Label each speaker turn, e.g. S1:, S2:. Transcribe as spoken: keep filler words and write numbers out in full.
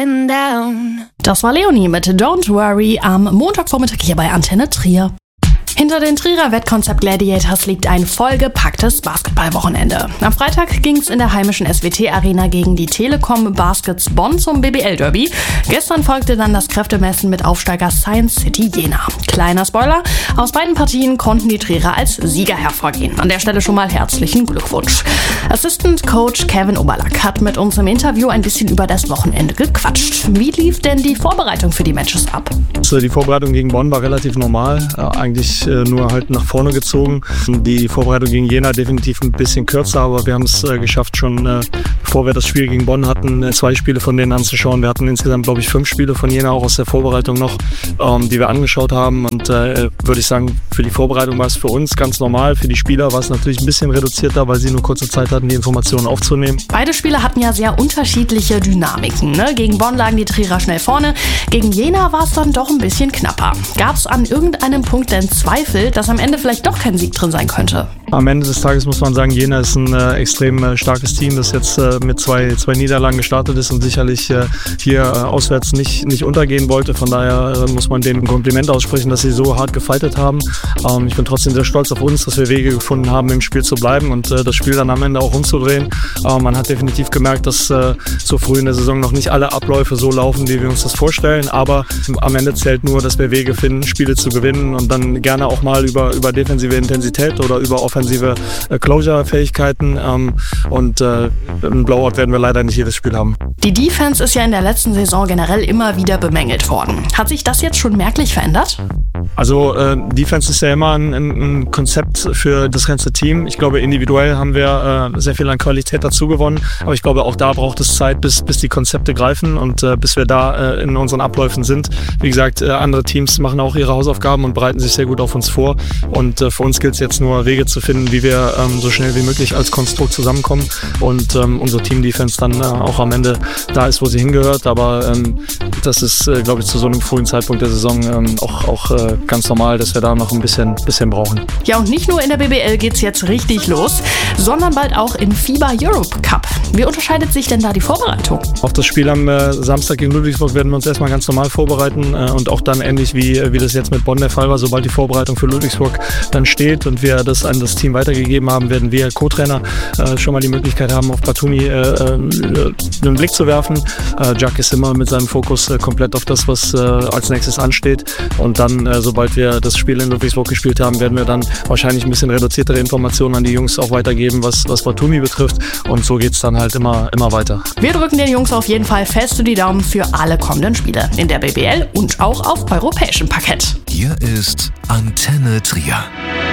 S1: getting down.
S2: Das war Leonie mit Don't Worry am Montagvormittag hier bei Antenne Trier. Hinter den Trierer Wettkonzept Gladiators liegt ein vollgepacktes Basketballwochenende. Am Freitag ging es in der heimischen S W T-Arena gegen die Telekom Baskets Bonn zum B B L-Derby. Gestern folgte dann das Kräftemessen mit Aufsteiger Science City Jena. Kleiner Spoiler, aus beiden Partien konnten die Trierer als Sieger hervorgehen. An der Stelle schon mal herzlichen Glückwunsch. Assistant Coach Kevin Oberlack hat mit uns im Interview ein bisschen über das Wochenende gequatscht. Wie lief denn die Vorbereitung für die Matches ab?
S3: Die Vorbereitung gegen Bonn war relativ normal, eigentlich nur halt nach vorne gezogen. Die Vorbereitung gegen Jena definitiv ein bisschen kürzer, aber wir haben es äh, geschafft, schon äh, bevor wir das Spiel gegen Bonn hatten, äh, zwei Spiele von denen anzuschauen. Wir hatten insgesamt, glaube ich, fünf Spiele von Jena auch aus der Vorbereitung noch, ähm, die wir angeschaut haben. Und äh, würde ich sagen, für die Vorbereitung war es für uns ganz normal. Für die Spieler war es natürlich ein bisschen reduzierter, weil sie nur kurze Zeit hatten, die Informationen aufzunehmen.
S2: Beide Spiele hatten ja sehr unterschiedliche Dynamiken. Ne? Gegen Bonn lagen die Trierer schnell vorne. Gegen Jena war es dann doch ein bisschen knapper. Gab es an irgendeinem Punkt denn Zweifel, dass am Ende vielleicht doch kein Sieg drin sein könnte?
S3: Am Ende des Tages muss man sagen, Jena ist ein äh, extrem äh, starkes Team, das jetzt äh, mit zwei, zwei Niederlagen gestartet ist und sicherlich äh, hier äh, auswärts nicht, nicht untergehen wollte. Von daher äh, muss man denen ein Kompliment aussprechen, dass sie so hart gefightet haben. Ähm, ich bin trotzdem sehr stolz auf uns, dass wir Wege gefunden haben, im Spiel zu bleiben und äh, das Spiel dann am Ende auch umzudrehen. Äh, man hat definitiv gemerkt, dass äh, so früh in der Saison noch nicht alle Abläufe so laufen, wie wir uns das vorstellen. Aber am Ende zählt nur, dass wir Wege finden, Spiele zu gewinnen und dann gerne auch mal über, über defensive Intensität oder über offensive äh, Closure-Fähigkeiten. Ähm, und äh, ein Blowout werden wir leider nicht jedes Spiel haben.
S2: Die Defense ist ja in der letzten Saison generell immer wieder bemängelt worden. Hat sich das jetzt schon merklich verändert?
S3: Also äh, Defense ist ja immer ein, ein Konzept für das ganze Team. Ich glaube, individuell haben wir äh, sehr viel an Qualität dazu gewonnen. Aber ich glaube, auch da braucht es Zeit, bis, bis die Konzepte greifen und äh, bis wir da äh, in unseren Abläufen sind. Wie gesagt, äh, andere Teams machen auch ihre Hausaufgaben und bereiten sich sehr gut auf uns vor. Und äh, für uns gilt es jetzt nur, Wege zu finden, wie wir ähm, so schnell wie möglich als Konstrukt zusammenkommen und ähm, unsere Team-Defense dann äh, auch am Ende da ist, wo sie hingehört. Aber ähm, das ist, äh, glaube ich, zu so einem frühen Zeitpunkt der Saison ähm, auch, auch äh, ganz normal, dass wir da noch ein bisschen, bisschen brauchen.
S2: Ja, und nicht nur in der B B L geht's jetzt richtig los, sondern bald auch im FIBA Europe Cup. Wie unterscheidet sich denn da die Vorbereitung?
S3: Auf das Spiel am äh, Samstag gegen Ludwigsburg werden wir uns erstmal ganz normal vorbereiten äh, und auch dann ähnlich wie, wie das jetzt mit Bonn der Fall war, sobald die Vorbereitung für Ludwigsburg dann steht und wir das an das Team weitergegeben haben, werden wir Co-Trainer äh, schon mal die Möglichkeit haben, auf Batumi äh, äh, einen Blick zu werfen. Äh, Jack ist immer mit seinem Fokus äh, komplett auf das, was äh, als nächstes ansteht und dann, äh, sobald wir das Spiel in Ludwigsburg gespielt haben, werden wir dann wahrscheinlich ein bisschen reduziertere Informationen an die Jungs auch weitergeben, was, was Batumi betrifft und so geht es dann halt immer, immer weiter.
S2: Wir drücken den Jungs auf jeden Fall fest die Daumen für alle kommenden Spiele in der B B L und auch auf europäischem Parkett.
S4: Hier ist Antenne Trier.